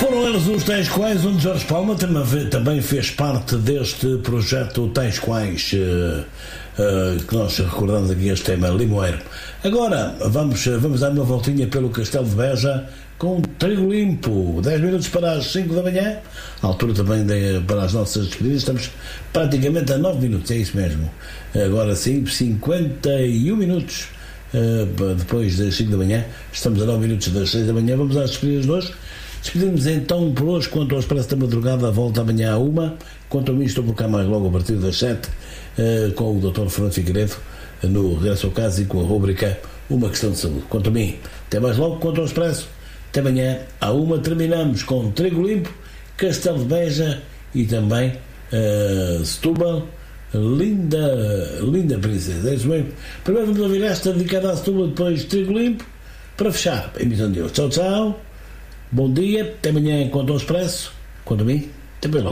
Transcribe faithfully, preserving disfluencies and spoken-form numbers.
Foram eles os Tais Quais, onde Jorge Palma também fez parte deste projeto Tais Quais, uh, uh, que nós recordamos aqui este tema, Limoeiro. Agora vamos, vamos dar uma voltinha pelo Castelo de Beja com Trigo Limpo, dez minutos para as cinco da manhã, à altura também de, para as nossas despedidas. Estamos praticamente a nove minutos, é isso mesmo. Agora sim, cinquenta e um minutos uh, depois das cinco da manhã, estamos a nove minutos das seis da manhã. Vamos às despedidas de hoje. Despedimos então por hoje. Quanto ao Expresso da Madrugada, volta amanhã à uma. Quanto a mim, estou por cá mais logo a partir das sete, uh, com o doutor Fernando Figueiredo no Regresso ao Caso e com a rubrica Uma Questão de Saúde. Quanto a mim, até mais logo. Quanto ao Expresso, até amanhã à uma. Terminamos com Trigo Limpo, Castelo de Beja e também uh, Setúbal, linda, linda princesa. É isso mesmo. Primeiro vamos ouvir esta dedicada a Setúbal, depois Trigo Limpo, para fechar a emissão de hoje. Tchau, tchau. Bom dia, até amanhã quanto ao Expresso. Quanto a mim, até bem logo.